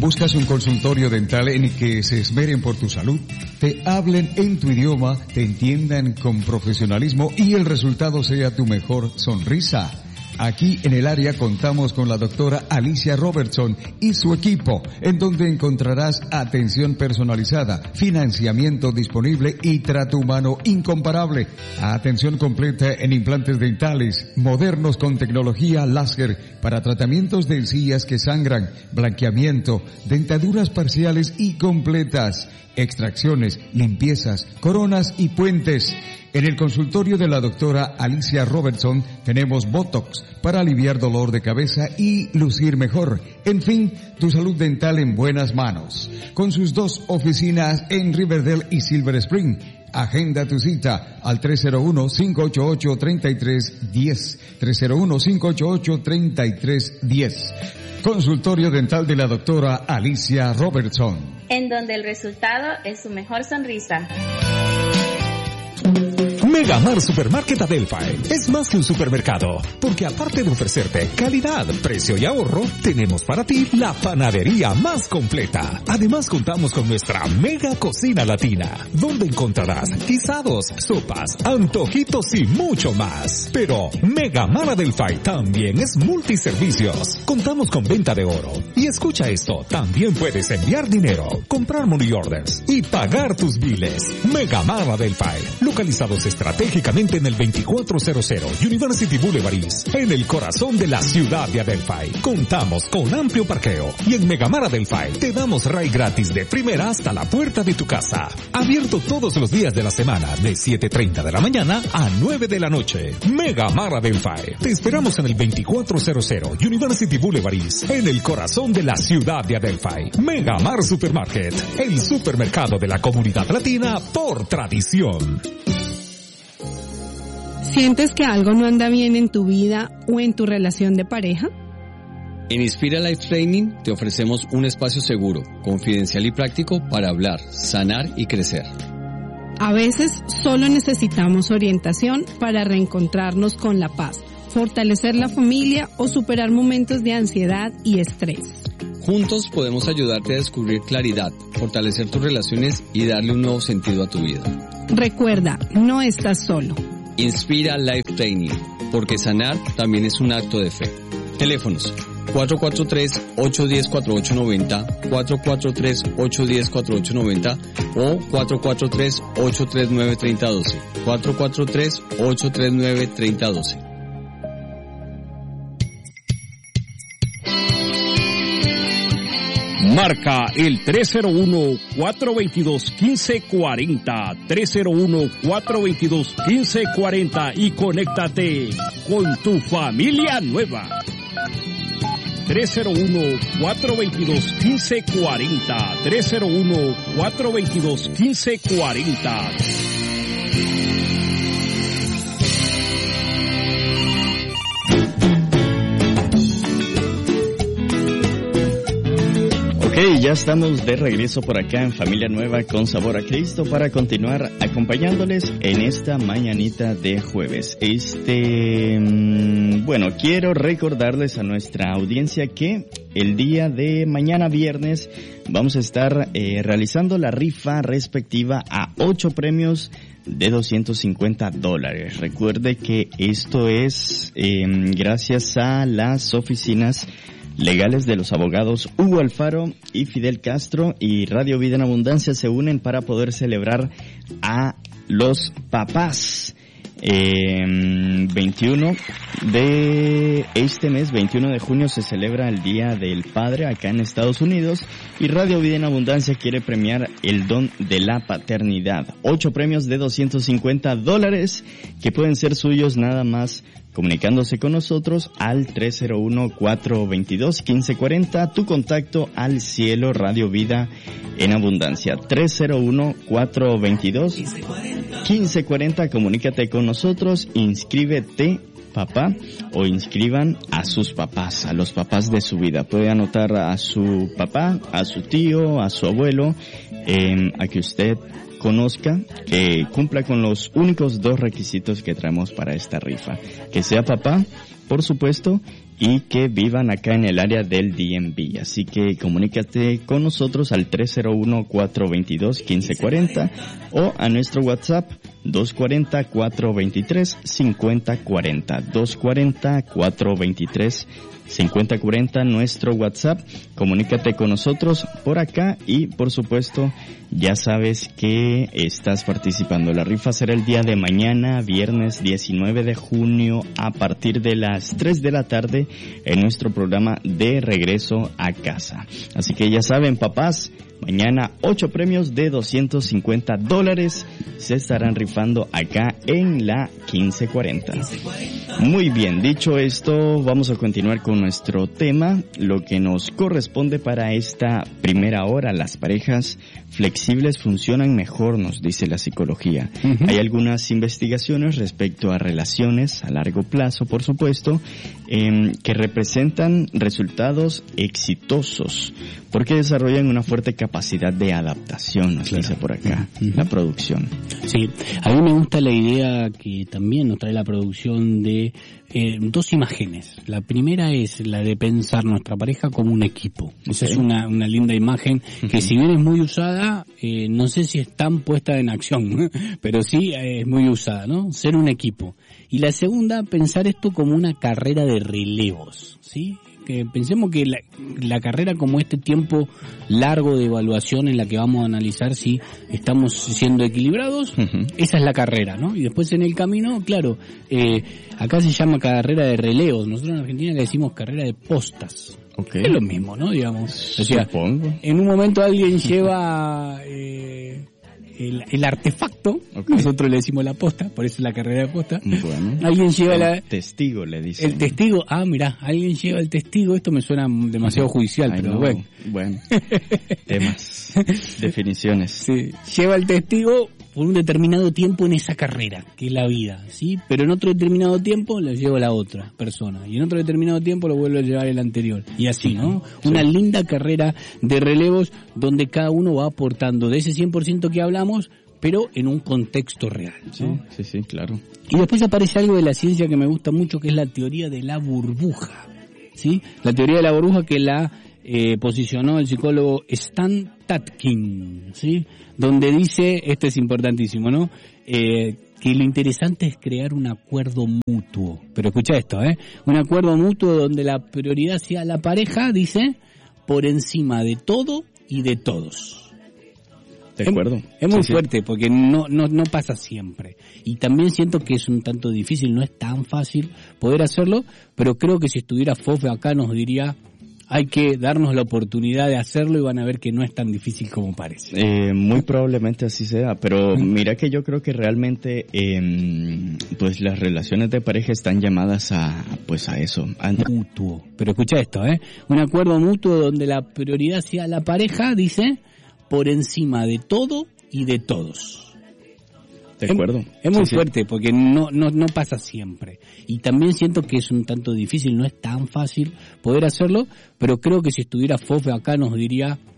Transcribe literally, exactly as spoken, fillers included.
¿Buscas un consultorio dental en el que se esmeren por tu salud? Te hablen en tu idioma, te entiendan con profesionalismo y el resultado sea tu mejor sonrisa. Aquí en el área contamos con la doctora Alicia Robertson y su equipo, en donde encontrarás atención personalizada, financiamiento disponible y trato humano incomparable. Atención completa en implantes dentales, modernos con tecnología láser para tratamientos de encías que sangran, blanqueamiento, dentaduras parciales y completas, extracciones, limpiezas, coronas y puentes. En el consultorio de la doctora Alicia Robertson tenemos Botox para aliviar dolor de cabeza y lucir mejor. En fin, tu salud dental en buenas manos. Con sus dos oficinas en Riverdale y Silver Spring. Agenda tu cita al tres cero uno, cinco ocho ocho, tres tres uno cero. tres cero uno, cinco ocho ocho, tres tres uno cero. Consultorio dental de la doctora Alicia Robertson. En donde el resultado es su mejor sonrisa. Megamar Supermarket Adelphi es más que un supermercado, porque aparte de ofrecerte calidad, precio y ahorro, tenemos para ti la panadería más completa. Además contamos con nuestra mega cocina latina, donde encontrarás guisados, sopas, antojitos y mucho más. Pero Megamar Adelphi también es multiservicios. Contamos con venta de oro. Y escucha esto, también puedes enviar dinero, comprar money orders y pagar tus biles. Megamar Adelphi, localizados estratégicamente estratégicamente en el veinticuatro cero cero University Boulevard East, en el corazón de la ciudad de Adelphi. Contamos con amplio parqueo y en Megamar Adelphi te damos ride gratis de primera hasta la puerta de tu casa. Abierto todos los días de la semana de siete treinta de la mañana a nueve de la noche. Megamar Adelphi. Te esperamos en el veinticuatro cero cero University Boulevard East, en el corazón de la ciudad de Adelphi. Megamar Supermarket, el supermercado de la comunidad latina por tradición. ¿Sientes que algo no anda bien en tu vida o en tu relación de pareja? En Inspira Life Training te ofrecemos un espacio seguro, confidencial y práctico para hablar, sanar y crecer. A veces solo necesitamos orientación para reencontrarnos con la paz, fortalecer la familia o superar momentos de ansiedad y estrés. Juntos podemos ayudarte a descubrir claridad, fortalecer tus relaciones y darle un nuevo sentido a tu vida. Recuerda, no estás solo. Inspira Life Training, porque sanar también es un acto de fe. Teléfonos cuatro cuatro tres, ocho uno cero, cuatro ocho nueve cero, cuatro cuatro tres, ocho uno cero, cuatro ocho nueve cero o cuatro cuatro tres, ocho tres nueve, tres cero uno dos, cuatro cuatro tres, ocho tres nueve, tres cero uno dos. Marca el tres cero uno, cuatro dos dos, uno cinco cuatro cero, tres cero uno, cuatro dos dos, uno cinco cuatro cero y conéctate con tu familia nueva. tres cero uno, cuatro dos dos, uno cinco cuatro cero, tres cero uno, cuatro dos dos, uno cinco cuatro cero. Ok, ya estamos de regreso por acá en Familia Nueva con Sabor a Cristo para continuar acompañándoles en esta mañanita de jueves. Este, bueno, quiero recordarles a nuestra audiencia que el día de mañana viernes vamos a estar eh, realizando la rifa respectiva a ocho premios de doscientos cincuenta dólares. Recuerde que esto es eh, gracias a las oficinas legales de los abogados Hugo Alfaro y Fidel Castro, y Radio Vida en Abundancia se unen para poder celebrar a los papás. Eh, veintiuno de este mes, veintiuno de junio, se celebra el Día del Padre acá en Estados Unidos, y Radio Vida en Abundancia quiere premiar el don de la paternidad. Ocho premios de doscientos cincuenta dólares que pueden ser suyos nada más comunicándose con nosotros al tres cero uno, cuatro dos dos, uno cinco cuatro cero, tu contacto al cielo Radio Vida en Abundancia. tres cero uno, cuatro dos dos, uno cinco cuatro cero, comunícate con nosotros, inscríbete, papá, o inscriban a sus papás, a los papás de su vida. Puede anotar a su papá, a su tío, a su abuelo, eh, a que usted conozca, que cumpla con los únicos dos requisitos que traemos para esta rifa. Que sea papá, por supuesto, y que vivan acá en el área del D M V. Así que comunícate con nosotros al tres cero uno, cuatro dos dos, uno cinco cuatro cero o a nuestro WhatsApp dos cuatro cero, cuatro dos tres, cinco cero cuatro cero, dos cuatro cero, cuatro dos tres, cinco cero cuatro cero, nuestro WhatsApp. Comunícate con nosotros por acá y por supuesto ya sabes que estás participando. La rifa será el día de mañana, viernes diecinueve de junio, a partir de las tres de la tarde en nuestro programa de regreso a casa. Así que ya saben, papás, mañana ocho premios de doscientos cincuenta dólares se estarán rifando acá en la quince cuarenta. Muy bien, dicho esto, vamos a continuar con nuestro tema, lo que nos corresponde para esta primera hora. Las parejas flexibles funcionan mejor, nos dice la psicología. Uh-huh. Hay algunas investigaciones respecto a relaciones a largo plazo, por supuesto, eh, que representan resultados exitosos, porque desarrollan una fuerte capacidad de adaptación, nos claro. dice por acá, uh-huh. la producción. Sí, a mí me gusta la idea que también nos trae la producción de eh, dos imágenes. La primera es la de pensar nuestra pareja como un equipo. Okay. Esa es una, una linda imagen que uh-huh. si bien es muy usada, eh, no sé si es tan puesta en acción, pero sí eh, es muy usada, ¿no? Ser un equipo. Y la segunda, pensar esto como una carrera de relevos, ¿sí? Que pensemos que la, la carrera como este tiempo largo de evaluación en la que vamos a analizar si estamos siendo equilibrados, uh-huh. esa es la carrera, ¿no? Y después en el camino, claro, eh, acá se llama carrera de relevos, nosotros en Argentina le decimos carrera de postas. Okay. Es lo mismo, ¿no? Digamos. O sea, supongo. En un momento alguien lleva eh, el, el artefacto, okay. nosotros le decimos la posta, por eso es la carrera de posta. Bueno. Alguien lleva el la... testigo, le dicen. El testigo, ah, mirá, alguien lleva el testigo, esto me suena demasiado judicial, Ay, pero no. bueno. Bueno, temas, definiciones. Sí, lleva el testigo por un determinado tiempo en esa carrera, que es la vida, ¿sí? Pero en otro determinado tiempo lo lleva la otra persona, y en otro determinado tiempo lo vuelve a llevar el anterior, y así, ¿no? Sí. Una linda carrera de relevos donde cada uno va aportando de ese cien por ciento que hablamos, pero en un contexto real, ¿no? Sí, sí, sí, claro. Y después aparece algo de la ciencia que me gusta mucho, que es la teoría de la burbuja, ¿sí? La teoría de la burbuja que la eh, posicionó el psicólogo Stan Tatkin, ¿sí? Donde dice, esto es importantísimo, ¿no? Eh, que lo interesante es crear un acuerdo mutuo. Pero escucha esto, ¿eh? Un acuerdo mutuo donde la prioridad sea la pareja, dice, por encima de todo y de todos. De acuerdo. Es, es muy sí, fuerte sí. porque no, no, no pasa siempre. Y también siento que es un tanto difícil, no es tan fácil poder hacerlo, pero creo que si estuviera Fofe acá nos diría, hay que darnos la oportunidad de hacerlo y van a ver que no es tan difícil como parece. Eh, muy probablemente así sea, pero mira que yo creo que realmente eh, pues las relaciones de pareja están llamadas a pues a eso. A... Mutuo. Pero escucha esto, ¿eh? Un acuerdo mutuo donde la prioridad sea la pareja, dice, por encima de todo y de todos. De acuerdo. Es, es muy sí, fuerte sí. porque no, no, no pasa siempre. Y también siento que es un tanto difícil, no es tan fácil poder hacerlo, pero creo que si estuviera Fofe acá nos diría,